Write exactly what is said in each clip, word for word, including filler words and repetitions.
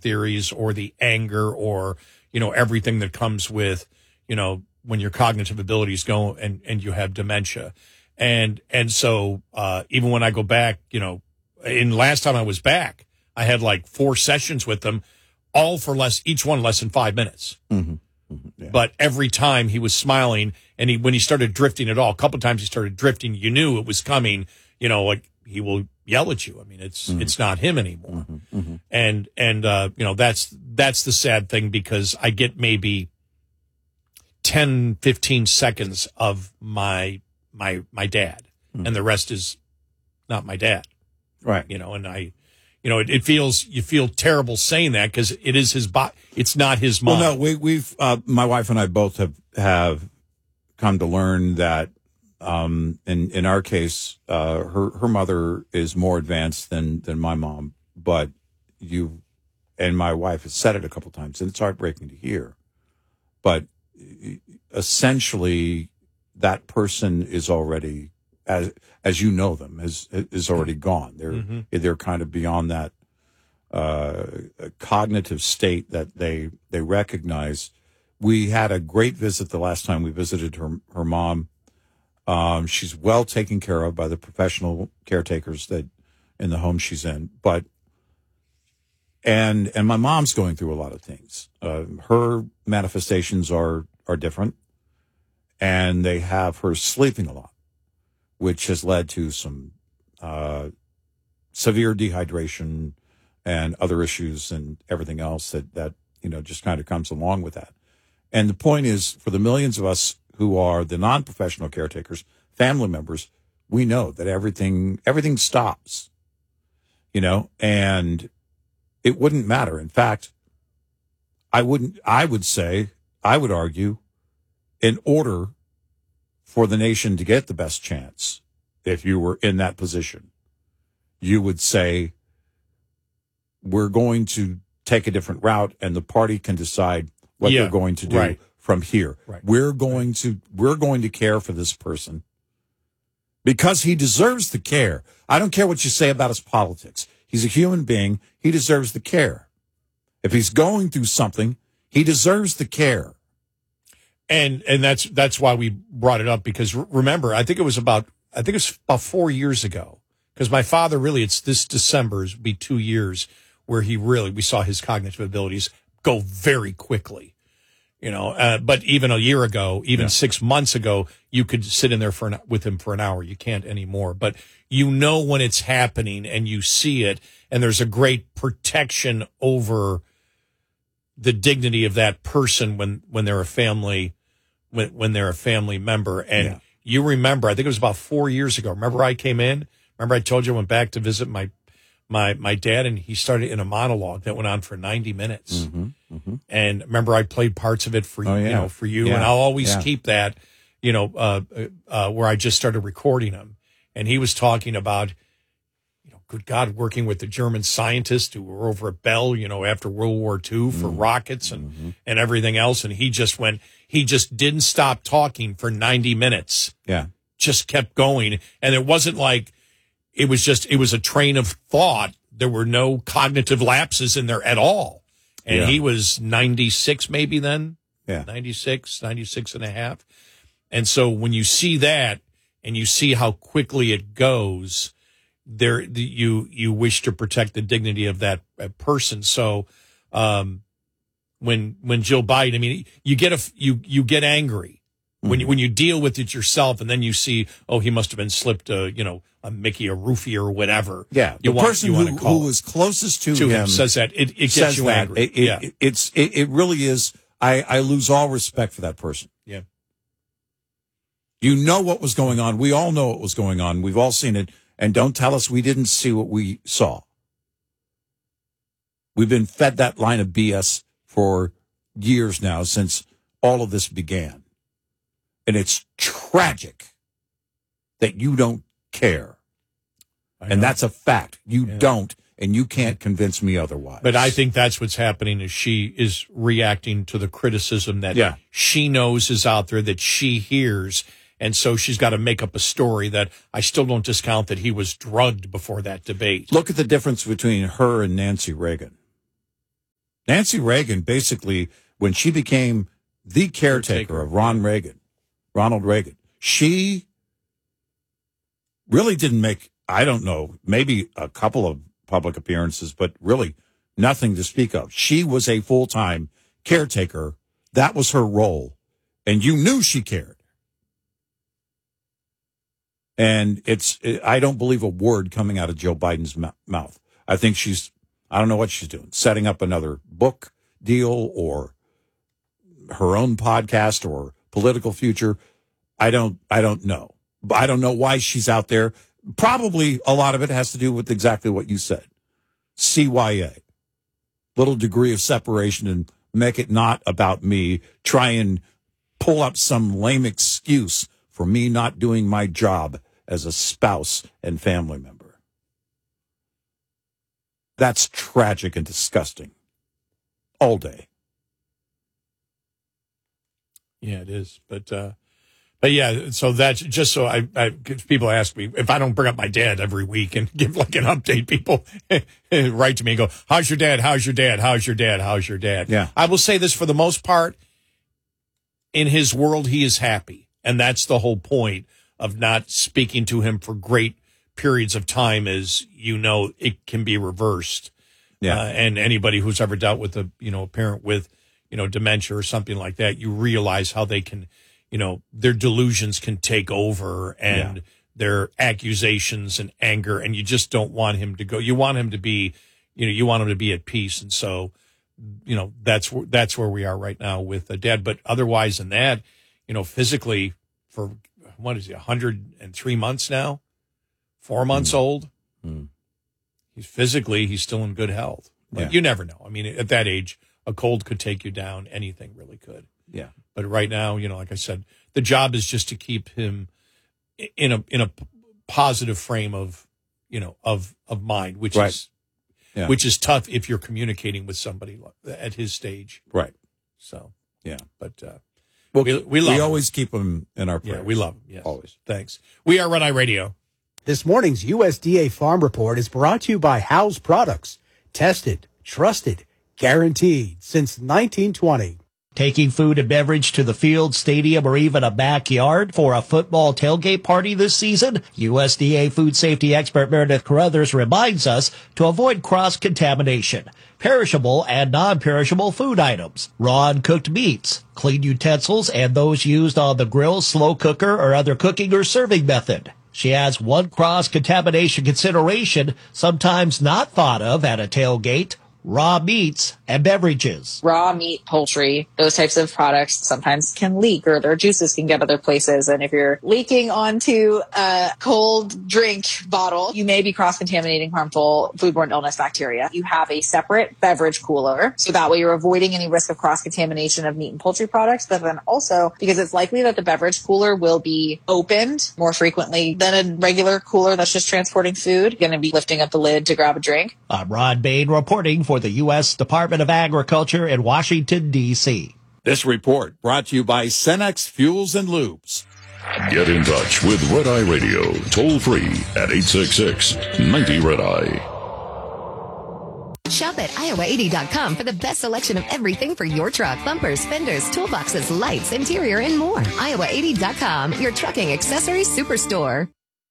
theories or the anger or, you know, everything that comes with, you know, when your cognitive abilities go and, and you have dementia. And, and so, uh, even when I go back, you know, in last time I was back, I had like four sessions with them, all for less, each one less than five minutes. Mm-hmm. Mm-hmm. Yeah. But every time he was smiling, and he, when he started drifting at all, a couple of times he started drifting, you knew it was coming, you know, like he will yell at you. I mean, it's, mm-hmm. it's not him anymore. Mm-hmm. Mm-hmm. And, and, uh, you know, that's, that's the sad thing, because I get maybe ten, fifteen seconds of my, my, my dad, mm-hmm. and the rest is not my dad. Right. You know, and I, you know, it, it feels, you feel terrible saying that because it is his body. It's not his mind. Well, no, we, we've, uh, my wife and I both have, have come to learn that, um, in, in our case, uh, her, her mother is more advanced than, than my mom, but you, and my wife has said it a couple of times, and it's heartbreaking to hear, but essentially that person is already, as as you know them, is is already gone. They're mm-hmm. they're kind of beyond that uh, cognitive state that they they recognize. We had a great visit the last time we visited her her mom. Um, she's well taken care of by the professional caretakers that in the home she's in, but and and my mom's going through a lot of things. Uh, her manifestations are are different, and they have her sleeping a lot, which has led to some uh, severe dehydration and other issues and everything else that, that, you know, just kind of comes along with that. And the point is, for the millions of us who are the non-professional caretakers, family members, we know that everything, everything stops, you know, and it wouldn't matter. In fact, I wouldn't, I would say, I would argue, in order for the nation to get the best chance, if you were in that position, you would say, we're going to take a different route, and the party can decide what yeah, they're going to do right. from here. Right. We're going right. to we're going to care for this person because he deserves the care. I don't care what you say about his politics. He's a human being. He deserves the care. If he's going through something, he deserves the care. And and that's that's why we brought it up, because remember, I think it was about I think it was about four years ago, because my father really, it's this December's be two years where he really, we saw his cognitive abilities go very quickly, you know, uh, but even a year ago, even yeah. six months ago, you could sit in there for an, with him for an hour. You can't anymore, but you know when it's happening and you see it, and there's a great protection over the dignity of that person when, when they're a family, when, when they're a family member. And yeah. you remember, I think it was about four years ago. Remember I came in, remember I told you I went back to visit my, my, my dad, and he started in a monologue that went on for ninety minutes. Mm-hmm, mm-hmm. And remember I played parts of it for oh, you, yeah. you know, for you. Yeah. And I'll always yeah. keep that, you know, uh, uh, where I just started recording him. And he was talking about, good God, working with the German scientists who were over at Bell, you know, after World War Two for mm-hmm. rockets and, mm-hmm. and everything else. And he just went, he just didn't stop talking for ninety minutes. Yeah. Just kept going. And it wasn't like, it was just, it was a train of thought. There were no cognitive lapses in there at all. And yeah. he was ninety-six maybe then. Yeah. ninety-six, ninety-six and a half. And so when you see that and you see how quickly it goes, there, you, you wish to protect the dignity of that person. So, um, when, when Jill Biden, I mean, you get a, you, you get angry mm-hmm. when you, when you deal with it yourself, and then you see, oh, he must have been slipped a, you know, a Mickey, a roofie or whatever. Yeah. You the want, person you who, call who is closest to, to him, him says that it, it gets you that. angry. It, it, yeah. it, it's, it, it really is. I, I lose all respect for that person. Yeah. You know what was going on. We all know what was going on. We've all seen it. And don't tell us we didn't see what we saw. We've been fed that line of B S for years now, since all of this began. And it's tragic that you don't care. And that's a fact. You yeah. don't, and you can't convince me otherwise. But I think that's what's happening, is she is reacting to the criticism that yeah. she knows is out there, that she hears. And so she's got to make up a story that I still don't discount that he was drugged before that debate. Look at the difference between her and Nancy Reagan. Nancy Reagan, basically, when she became the caretaker of Ron Reagan, Ronald Reagan, she really didn't make, I don't know, maybe a couple of public appearances, but really nothing to speak of. She was a full-time caretaker. That was her role. And you knew she cared. And it's, I don't believe a word coming out of Joe Biden's mouth. I think she's, I don't know what she's doing, setting up another book deal or her own podcast or political future. I don't, I don't know. I don't know why she's out there. Probably a lot of it has to do with exactly what you said. C Y A. Little degree of separation and make it not about me. Try and pull up some lame excuse for me not doing my job as a spouse and family member. That's tragic and disgusting. All day. Yeah, it is. But, uh, but yeah, so that's just so I, I, people ask me if I don't bring up my dad every week and give like an update, people write to me and go, how's your dad? How's your dad? How's your dad? How's your dad? Yeah. I will say this for the most part, in his world, he is happy. And that's the whole point of not speaking to him for great periods of time, is, you know, it can be reversed. Yeah. Uh, and anybody who's ever dealt with a, you know, a parent with, you know, dementia or something like that, you realize how they can, you know, their delusions can take over and yeah. their accusations and anger, and you just don't want him to go. You want him to be, you know, you want him to be at peace. And so, you know, that's, that's where we are right now with a dad. But otherwise than that, you know, physically for, what is he, one hundred three months now, four months mm. old. Mm. He's physically, he's still in good health. But yeah. you never know. I mean, at that age, a cold could take you down. Anything really could. Yeah. But right now, you know, like I said, the job is just to keep him in a, in a positive frame of, you know, of, of mind, which right. is, yeah. which is tough if you're communicating with somebody at his stage. Right. So, yeah. But, uh, well, we, we love we him. always keep him in our prayers. Yeah, we love him. Yes. Always. Thanks. We are Red Eye Radio. This morning's U S D A Farm Report is brought to you by House Products. Tested, trusted, guaranteed since nineteen twenty. Taking food and beverage to the field, stadium, or even a backyard for a football tailgate party this season? U S D A food safety expert Meredith Carruthers reminds us to avoid cross-contamination. Perishable and non-perishable food items, raw and cooked meats, clean utensils, and those used on the grill, slow cooker, or other cooking or serving method. She adds one cross-contamination consideration sometimes not thought of at a tailgate: raw meats and beverages. Raw meat, poultry, those types of products sometimes can leak, or their juices can get other places. And if you're leaking onto a cold drink bottle, you may be cross-contaminating harmful foodborne illness bacteria. You have a separate beverage cooler, so that way you're avoiding any risk of cross-contamination of meat and poultry products. But then also, because it's likely that the beverage cooler will be opened more frequently than a regular cooler that's just transporting food, you're going to be lifting up the lid to grab a drink. I'm Ron Bain reporting for the U S Department of Agriculture in Washington, D C This report brought to you by Cenex Fuels and Lubes. Get in touch with Red Eye Radio, toll free at eight six six, ninety, Red Eye. Shop at Iowa eighty dot com for the best selection of everything for your truck: bumpers, fenders, toolboxes, lights, interior, and more. Iowa eighty dot com, your trucking accessories superstore.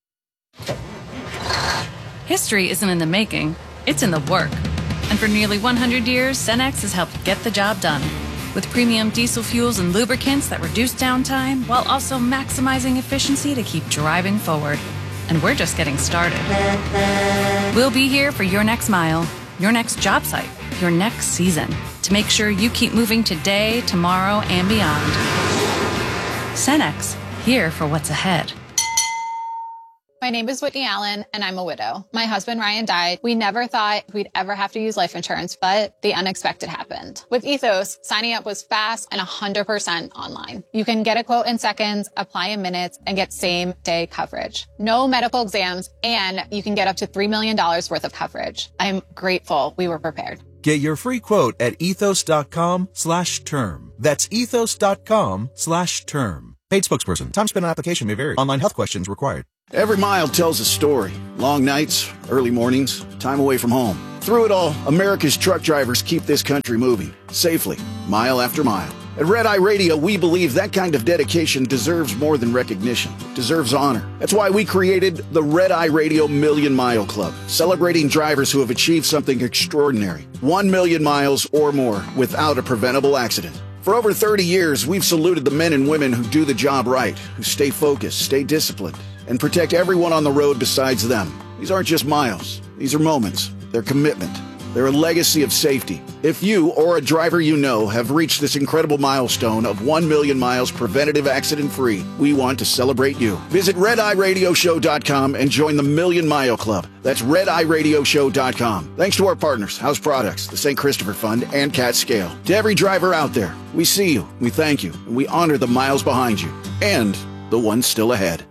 History isn't in the making, it's in the work. And for nearly one hundred years, Cenex has helped get the job done. With premium diesel fuels and lubricants that reduce downtime while also maximizing efficiency to keep driving forward. And we're just getting started. We'll be here for your next mile, your next job site, your next season, to make sure you keep moving today, tomorrow, and beyond. Cenex, here for what's ahead. My name is Whitney Allen, and I'm a widow. My husband, Ryan, died. We never thought we'd ever have to use life insurance, but the unexpected happened. With Ethos, signing up was fast and one hundred percent online. You can get a quote in seconds, apply in minutes, and get same-day coverage. No medical exams, and you can get up to three million dollars worth of coverage. I'm grateful we were prepared. Get your free quote at ethos.com slash term. That's ethos.com slash term. Paid spokesperson. Time spent on application may vary. Online health questions required. Every mile tells a story. Long nights, early mornings, time away from home. Through it all, America's truck drivers keep this country moving, safely, mile after mile. At Red Eye Radio, we believe that kind of dedication deserves more than recognition. It deserves honor. That's why we created the Red Eye Radio Million Mile Club, celebrating drivers who have achieved something extraordinary. One million miles or more without a preventable accident. For over thirty years, we've saluted the men and women who do the job right, who stay focused, stay disciplined, and protect everyone on the road besides them. These aren't just miles. These are moments. They're commitment. They're a legacy of safety. If you or a driver you know have reached this incredible milestone of one million miles preventative accident-free, we want to celebrate you. Visit red eye radio show dot com and join the Million Mile Club. That's red eye radio show dot com. Thanks to our partners, House Products, the Saint Christopher Fund, and Cat Scale. To every driver out there, we see you, we thank you, and we honor the miles behind you, and the ones still ahead.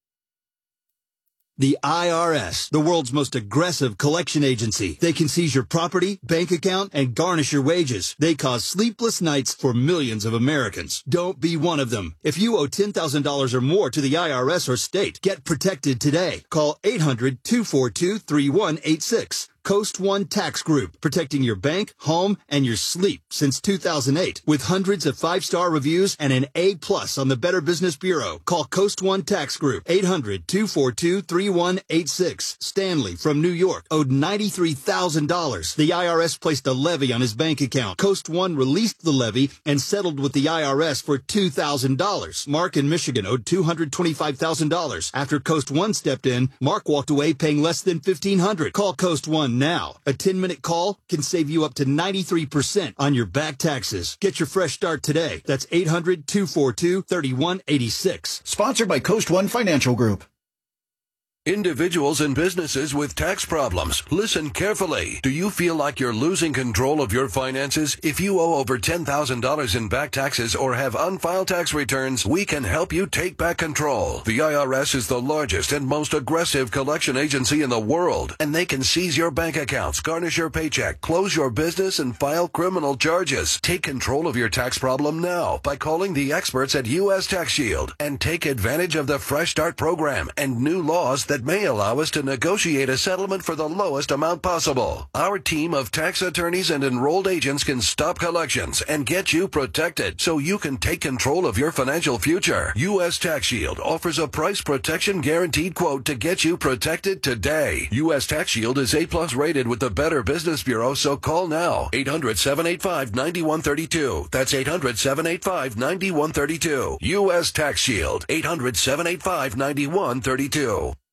The I R S, the world's most aggressive collection agency. They can seize your property, bank account, and garnish your wages. They cause sleepless nights for millions of Americans. Don't be one of them. If you owe ten thousand dollars or more to the I R S or state, get protected today. Call eight hundred, two four two, three one eight six. Coast One Tax Group, protecting your bank, home, and your sleep since two thousand eight. With hundreds of five-star reviews and an A plus on the Better Business Bureau. Call Coast One Tax Group, eight hundred, two four two, three one eight six. Stanley from New York owed ninety-three thousand dollars. The I R S placed a levy on his bank account. Coast One released the levy and settled with the I R S for two thousand dollars. Mark in Michigan owed two hundred twenty-five thousand dollars. After Coast One stepped in, Mark walked away paying less than fifteen hundred dollars. Call Coast One now. A ten-minute call can save you up to ninety-three percent on your back taxes. Get your fresh start today. That's eight hundred, two four two, three one eight six. Sponsored by Coast One Financial Group. Individuals and businesses with tax problems, listen carefully. Do you feel like you're losing control of your finances? If you owe over ten thousand dollars in back taxes or have unfiled tax returns, we can help you take back control. The I R S is the largest and most aggressive collection agency in the world, and they can seize your bank accounts, garnish your paycheck, close your business, and file criminal charges. Take control of your tax problem now by calling the experts at U S Tax Shield and take advantage of the Fresh Start program and new laws that may allow us to negotiate a settlement for the lowest amount possible. Our team of tax attorneys and enrolled agents can stop collections and get you protected so you can take control of your financial future. U S Tax Shield offers a price protection guaranteed quote to get you protected today. U S Tax Shield is A plus rated with the Better Business Bureau, so call now. eight hundred, seven eight five, nine one three two. That's eight hundred, seven eight five, nine one three two. U S Tax Shield. eight hundred, seven eight five, nine one three two.